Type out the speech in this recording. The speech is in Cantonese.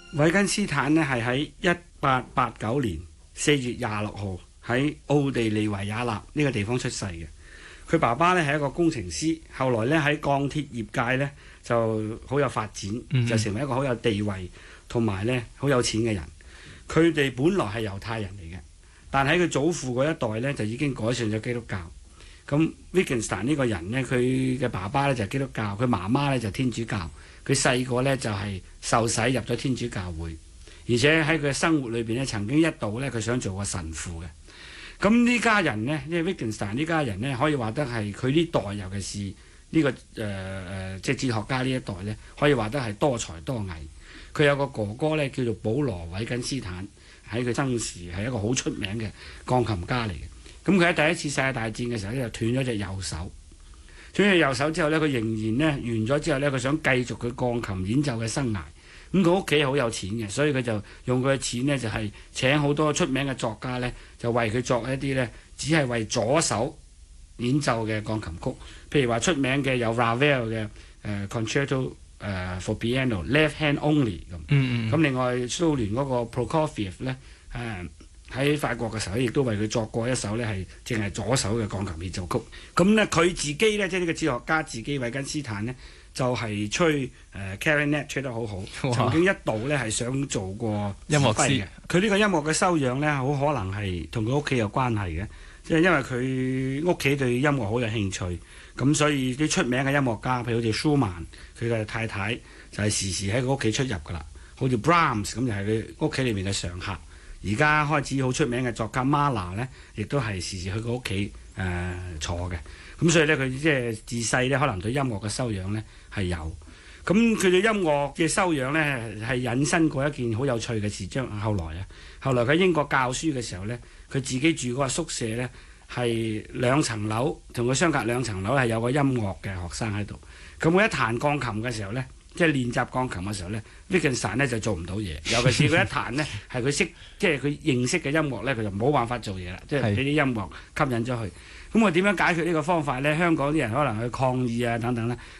維根斯坦呢係喺1889年4月26號喺奧地利維也納呢個地方出世嘅。佢爸爸呢係一個工程師，後來呢喺鋼鐵業界呢就好有發展，就成為一個好有地位同埋呢好有錢嘅人。佢哋本來係猶太人嚟嘅，但喺佢祖父嗰一代呢就已經改信咗基督教。咁 Wittgenstein 呢個人呢，佢嘅爸爸呢就係基督教，佢媽媽呢就天主教。佢細個呢就係受洗入咗天主教會，而且喺佢嘅生活裏邊呢，曾經一度呢佢想做個神父嘅。咁呢家人呢，即係 Wittgenstein 呢家人呢，可以話得係佢呢代，尤其是呢個即係哲學家呢一代呢，可以話得係多才多藝。佢有個哥哥呢，叫做保羅·韋根斯坦，喺佢生時係一個好出名嘅鋼琴家嚟嘅。咁佢喺第一次世界大戰嘅時候呢，就斷咗隻右手。斷咗右手之後呢，佢仍然呢完咗之後呢，佢想繼續佢鋼琴演奏嘅生涯。咁佢屋企好有錢嘅，所以佢就用佢嘅錢呢，就係請好多出名嘅作家呢，就為佢作一啲呢，只係為左手演奏嘅鋼琴曲。譬如話出名嘅有 Ravel 嘅Concerto for Piano Left Hand Only 咁。咁另外蘇聯嗰個 Prokofiev 呢，喺法國嘅時候亦都為佢作過一首呢，係淨係左手嘅鋼琴協奏曲。咁呢，佢自己呢，即係呢個哲學家自己維根斯坦呢，就係吹clarinet 吹得好好，曾經一度呢係想做過音樂師。 佢呢個音樂嘅修養呢，好可能係同佢屋企有關係嘅，即係因為佢屋企對音樂好有興趣，咁所以啲出名嘅音樂家，譬如好似舒曼，佢嘅太太就係時時喺佢屋企出入㗎啦。好似 Brahms 咁就係佢屋企裏面嘅常客。而家開始好出名嘅作家 Mahler 呢，亦都係時時去佢屋企坐嘅。咁所以呢，佢即係自細呢，可能對音樂嘅修養呢係有。咁佢對音樂嘅修養呢，係引申過一件好有趣嘅事。後來佢喺英國教書嘅時候呢，佢自己住嗰個宿舍呢，係2層樓，同佢相隔2層樓係有個音樂嘅學生喺度。咁佢一彈鋼琴嘅時候呢，即係練習鋼琴嘅時候呢，Wittgenstein呢就做唔到嘢。尤其是佢一彈呢，係佢識，即係佢認識嘅音樂呢，佢就冇辦法做嘢啦。即係俾啲音樂吸引咗佢。咁我點樣解決呢個方法呢？香港啲人可能去抗議啊等等啦。